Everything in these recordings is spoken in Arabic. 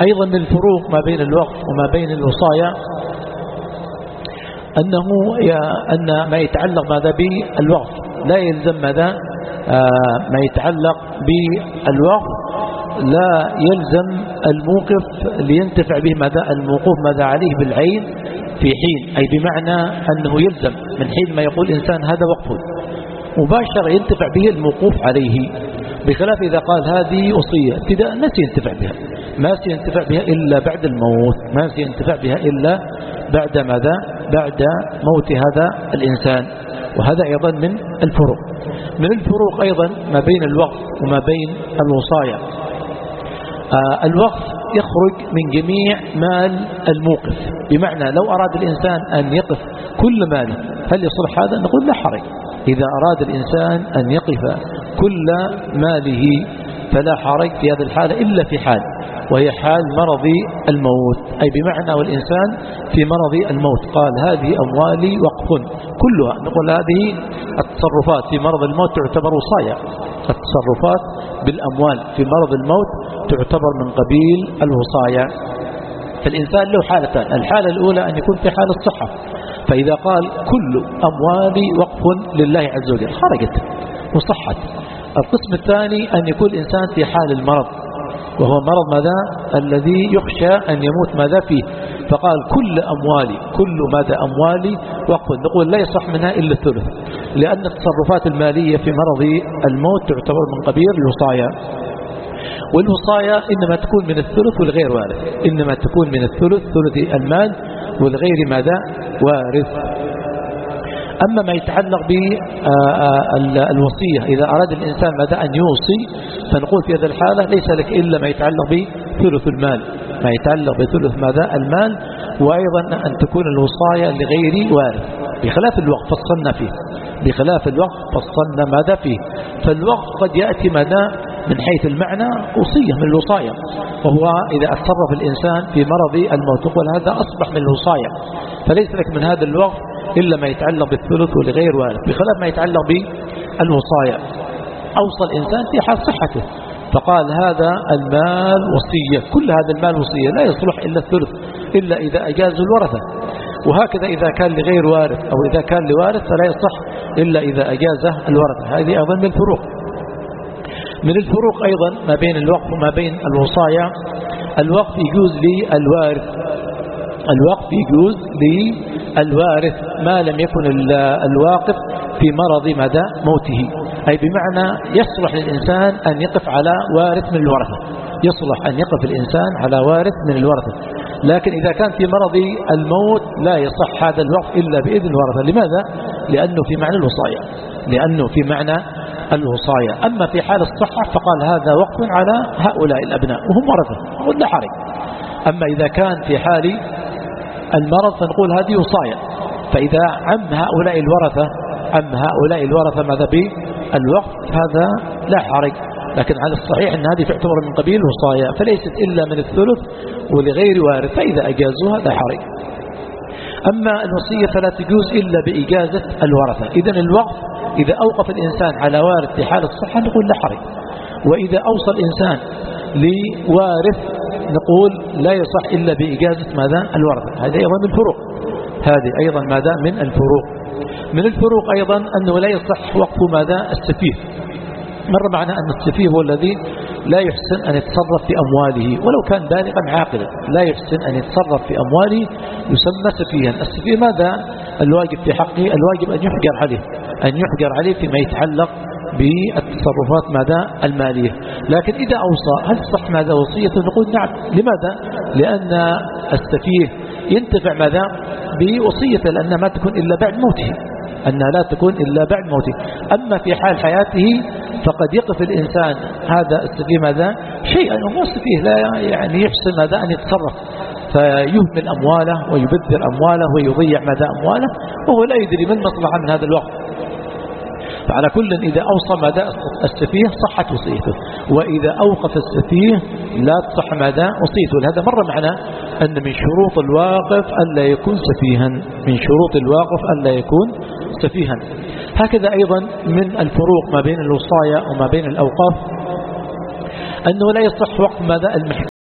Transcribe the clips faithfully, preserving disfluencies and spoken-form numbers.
أيضا من الفروق ما بين الوقف وما بين الوصايا أنه أن ما يتعلق ماذا بالوقف لا يلزم ماذا ما يتعلق بالوقف لا يلزم الموقف لينتفع به ماذا الموقوف ماذا عليه بالعين في حين، أي بمعنى أنه يلزم من حين ما يقول إنسان هذا وقف مباشرة ينتفع به الموقوف عليه، بخلاف إذا قال هذه وصية ابتداء ما سينتفع بها ما سينتفع بها إلا بعد الموت ما سينتفع بها إلا بعد ماذا بعد موت هذا الإنسان. وهذا أيضا من الفروق. من الفروق أيضا ما بين الوقف وما بين الوصايا آه الوقف يخرج من جميع مال الموقف، بمعنى لو أراد الإنسان أن يقف كل ماله هل يصلح هذا؟ نقول لا حرج. إذا أراد الإنسان أن يقف كل ماله فلا حرج في هذه الحالة إلا في حال وهي حال مرض الموت، أي بمعنى والإنسان في مرض الموت قال هذه أموالي وقف كلها، نقول هذه التصرفات في مرض الموت تعتبر وصايا. التصرفات بالأموال في مرض الموت تعتبر من قبيل الوصايا. فالإنسان له حالتان، الحالة الأولى أن يكون في حال الصحة، فإذا قال كل أموالي وقف لله عز وجل خرجت وصحت. القسم الثاني أن يكون الإنسان في حال المرض وهو مرض ماذا الذي يخشى أن يموت ماذا فيه، فقال كل أموالي كل ماذا أموالي وقف، نقول لا يصح منها إلا الثلث، لأن التصرفات المالية في مرض الموت تعتبر من قبيل الوصايا. والوصايا إنما تكون من الثلث والغير وارث، إنما تكون من الثلث ثلث المال والغير ماذا وارث. أما ما يتعلق بالوصية إذا أراد الإنسان ماذا أن يوصي فنقول في هذه الحالة ليس لك إلا ما يتعلق بثلث المال ما يتعلق بثلث ماذا المال، وأيضا أن تكون الوصايا لغير وارث، بخلاف الوقف فصلنا فيه بخلاف الوقف فصلنا ماذا فيه. فالوقف قد يأتي ماذا من حيث المعنى وصية من الوصايا، وهو إذا أتصرف الإنسان في مرض الموت يقول هذا أصبح من الوصايا، فليس لك من هذا الوقف إلا ما يتعلق بالثلث ولغير وارث، بخلاف ما يتعلق بالوصايا. أوصى الإنسان في حال صحته فقال هذا المال وصية، كل هذا المال وصية لا يصلح إلا الثلث إلا إذا أجاز الورثة، وهكذا إذا كان لغير وارث أو إذا كان لوارث فلا يصح إلا إذا أجازه الورثة. هذه أيضا من الفروق. من الفروق أيضا ما بين الوقف وما بين الوصايا الوقف يجوز للوارث الوقف يجوز للوارث ما لم يكن الواقف في مرض مدى موته، أي بمعنى يصلح للإنسان أن يقف على وارث من الورثة يصلح أن يقف الإنسان على وارث من الورثة، لكن إذا كان في مرض الموت لا يصح هذا الوقف إلا بإذن الورثة. لماذا؟ لأنه في معنى الوصايا لأنه في معنى الوصايا. أما في حال الصحة فقال هذا وقف على هؤلاء الأبناء وهم ورثة نقول لا حرج. أما إذا كان في حال المرض فنقول هذه وصايا، فإذا عم هؤلاء الورثة عم هؤلاء الورثة ماذا بالوقف هذا لا حرج، لكن على الصحيح أن هذه تعتبر من قبيل الوصايا فليست إلا من الثلث ولغير وارث، فإذا أجازوها لا حرج. أما الوصية فلا تجوز إلا بإجازة الورثة. إذن الوقف إذا أوقف الإنسان على وارث في حال الصحة نقول لا حرج، وإذا أوصى الإنسان لوارث نقول لا يصح إلا بإجازة ماذا الورثة. هذا أيضا من الفروق هذه أيضا ماذا من الفروق. من الفروق أيضا أنه لا يصح وقف ماذا السفيه. مر معنا أن السفيه هو الذي لا يحسن أن يتصرف في أمواله ولو كان بالغا عاقلا، لا يحسن أن يتصرف في أمواله يسمى سفيها. السفيه ماذا الواجب في حقه؟ الواجب أن يحجر عليه أن يحجر عليه فيما يتعلق بالتصرفات ماذا المالية. لكن إذا أوصى هل صح ماذا وصية؟ نقول نعم. لماذا؟ لأن السفيه ينتفع ماذا بوصيته لأنها ما تكون إلا بعد موته أنها لا تكون إلا بعد موته. أما في حال حياته فقد يقف الإنسان هذا السفيه ماذا شيئا وهو السفيه لا يعني يحسن ماذا أن يتصرف فيهمل أمواله ويبذر أمواله ويضيع ماذا أمواله وهو لا يدري من مصلحة من هذا الوقت. فعلى كل إذا أوصى ماذا السفيه صحت وصيته، وإذا أوقف السفيه لا تصح ماذا وصيته. لهذا مر معنا أن من شروط الواقف ألا يكون سفيها من شروط الواقف ألا يكون سفيها. هكذا أيضا من الفروق ما بين الوصايا وما بين الأوقاف أنه لا يصح وقف ماذا المحكمة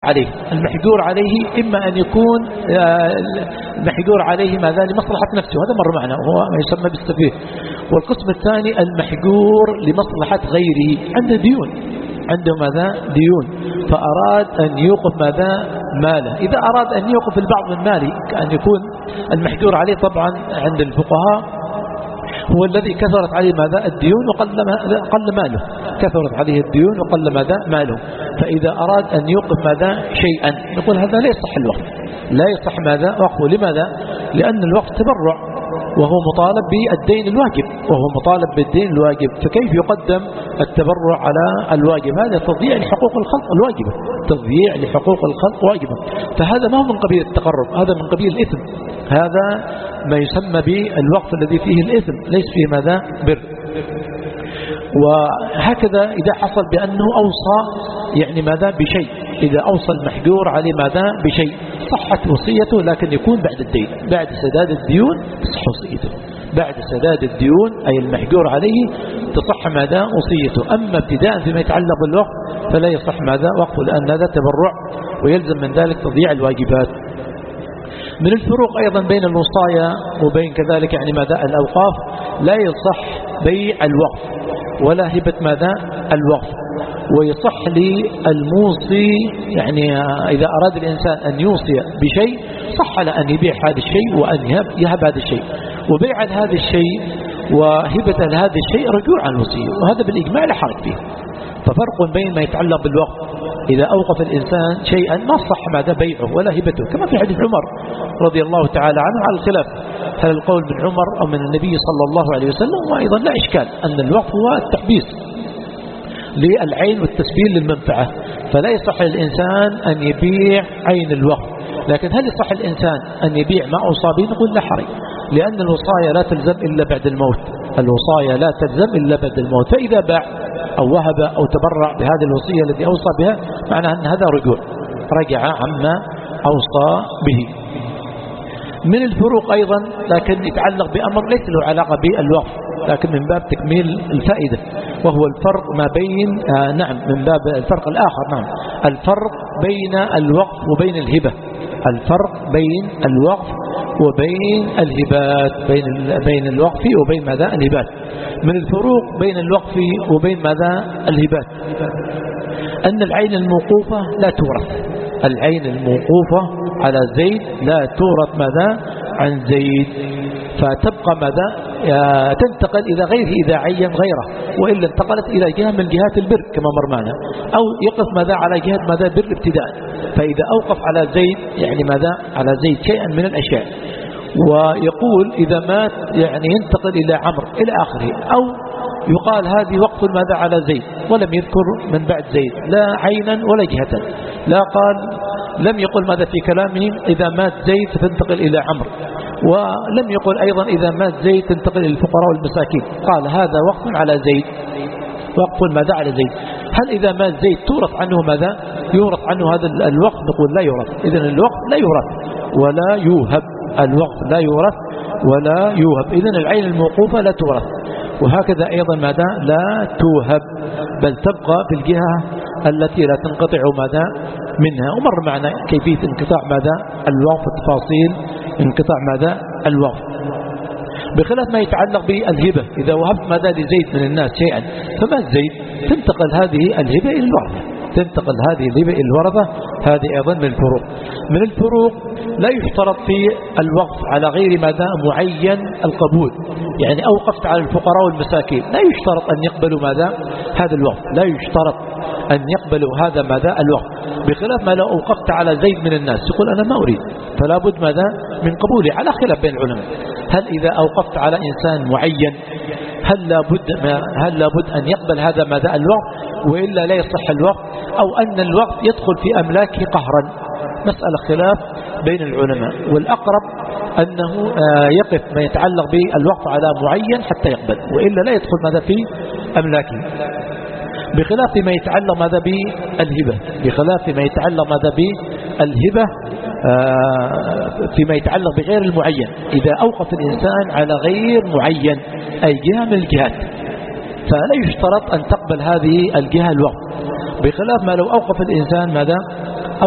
عليه. المحجور عليه إما أن يكون المحجور عليه ماذا لمصلحة نفسه، هذا مر معنا وهو ما يسمى بالسفيه. والقسم الثاني المحجور لمصلحة غيره، عنده ديون، عنده ماذا ديون، فأراد أن يوقف ماذا ماله. إذا أراد أن يوقف البعض من ماله كأن يكون المحجور عليه طبعا عند الفقهاء هو الذي كثرت عليه ماذا الديون وقل قل ماله، كثرت عليه الديون وقل ماذا ماله. فإذا أراد أن يوقف ماذا شيئا نقول هذا لا يصح الوقف، لا يصح ماذا وقفه. لماذا؟ لأن الوقف تبرع وهو مطالب بالدين الواجب، وهو مطالب بالدين الواجب، فكيف يقدم التبرع على الواجب؟ هذا تضييع لحقوق الخلق الواجبة، تضييع لحقوق الخلق واجبة. فهذا ما هو من قبيل التقرب، هذا من قبيل الإثم، هذا ما يسمى بالوقف الذي فيه الإثم، ليس فيه ماذا بر. وهكذا إذا حصل بأنه أوصى يعني ماذا بشيء، إذا أوصى المحجور عليه ماذا بشيء صحت وصيته، لكن يكون بعد الدين، بعد سداد الديون تصح وصيته، بعد سداد الديون أي المحجور عليه تصح ماذا وصيته. أما ابتداء فيما يتعلق بالوقف فلا يصح ماذا وقفه، لأن هذا تبرع ويلزم من ذلك تضييع الواجبات. من الفروق أيضا بين الوصايا وبين كذلك يعني ماذا الأوقاف، لا يصح بيع الوقف ولا هبة ماذا الوقف. ويصح للموصي يعني إذا أراد الإنسان أن يوصي بشيء صح له أن يبيع هذا الشيء وأن يهب هذا الشيء، وبيع هذا الشيء وهبة هذا الشيء رجوع عن الوصية، وهذا بالإجماع لا حرج فيه. ففرق بين ما يتعلق بالوقف، إذا أوقف الإنسان شيئا ما صح ماذا بيعه ولا هبته، كما في حديث عمر رضي الله تعالى عنه على الخلاف هل القول من عمر أو من النبي صلى الله عليه وسلم. وأيضا لا إشكال أن الوقف هو التحبيس للعين والتسبيل للمنفعة، فلا يصح للإنسان أن يبيع عين الوقف. لكن هل يصح الإنسان أن يبيع ما أوصى به؟ نقول لا حرج، لأن الوصايا لا تلزم إلا بعد الموت، الوصايا لا تلزم إلا بعد الموت. فإذا باع أو وهب أو تبرع بهذه الوصية التي أوصى بها معنى أن هذا رجوع، رجع عما أوصى به. من الفروق أيضا لكن يتعلق بأمر ليس له علاقة بالوقف، لكن من باب تكميل الفائدة، وهو الفرق ما بين آه نعم من باب الفرق الآخر نعم الفرق بين الوقف وبين الهبة، الفرق بين الوقف وبين الهبات، بين بين الوقف وبين ماذا الهبات. من الفروق بين الوقف وبين ماذا الهبات أن العين الموقوفة لا تورث، العين الموقوفة على زيد لا تورث ماذا عن زيد، فتبقى ماذا تنتقل إلى غيره إذا عين غيره، وإلا انتقلت إلى جهة من جهات البر كما مر معنا، أو يقف ماذا على جهة ماذا بر ابتداء. فإذا أوقف على زيد يعني ماذا على زيد شيئا من الأشياء، ويقول إذا مات يعني ينتقل إلى عمرو إلى آخره، أو يقال هذه وقف ماذا على زيد ولم يذكر من بعد زيد لا عينا ولا جهة، لا قال لم يقل ماذا في كلامه إذا مات زيد فتنتقل إلى عمرو، ولم يقل أيضا إذا مات زيد تنتقل إلى الفقراء والمساكين، قال هذا وقف على زيد، وقف ماذا على زيد. هل إذا مات زيد تورث عنه ماذا يورث عنه هذا الوقف؟ نقول لا يورث. إذن الوقف لا يورث ولا يوهب، الوقف لا يورث ولا يوهب، إذن العين الموقوفة لا تورث، وهكذا أيضا ماذا لا توهب، بل تبقى في الجهة التي لا تنقطع ماذا منها. ومر معنا كيفية انقطاع ماذا الوقف، التفاصيل انقطاع ماذا الوقف، بخلاف ما يتعلق بالهبة. إذا وهبت ماذا لزيد من الناس شيئا فما زيد تنتقل هذه الهبة إلى الورثة، تنتقل هذه الهبة إلى الورثة، هذه أيضا من الفروق. من الفروق لا يشترط في الوقف على غير ماذا معين القبول، يعني أوقفت على الفقراء والمساكين لا يشترط أن يقبلوا ماذا هذا الوقف، لا يشترط أن يقبلوا هذا ماذا الوقف، بخلاف ما لو أوقفت على زيد من الناس يقول أنا ما أريد، فلا بد ماذا من قبوله، على خلاف بين العلماء. هل إذا أوقفت على إنسان معين هل لابد هل لابد أن يقبل هذا ماذا الوقف وإلا لا يصح الوقف، أو أن الوقف يدخل في أملاكه قهرا؟ مسألة خلاف بين العلماء، والأقرب أنه يقف ما يتعلق بالوقف على معين حتى يقبل، وإلا لا يدخل ماذا في أملاكه، بخلاف ما يتعلق ماذا بالهبة، بخلاف ما يتعلق ماذا بالهبة فيما يتعلق بغير المعين. إذا أوقف الإنسان على غير معين أي جهة من الجهات فلا يشترط أن تقبل هذه الجهة الوقف، بخلاف ما لو أوقف الإنسان ماذا